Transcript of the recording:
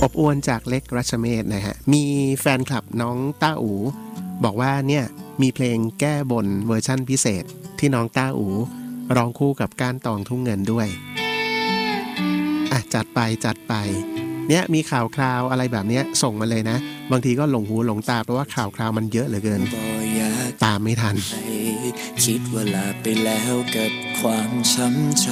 อบอวลจากเล็กรัชเมศนะฮะมีแฟนคลับน้องต้าอูบอกว่าเนี่ยมีเพลงแก้บนเวอร์ชั่นพิเศษที่น้องต้าอูร้องคู่กับก้านตองทุ่งเงินด้วยจัดไปเนี่ยมีข่าวคราวอะไรแบบเนี้ยส่งมาเลยนะบางทีก็หลงหูหลงตาเพราะว่าข่าวคราวมันเยอะเหลือเกินตามไม่ทันคิดว่าลาไปแล้วกับความช้ำใจ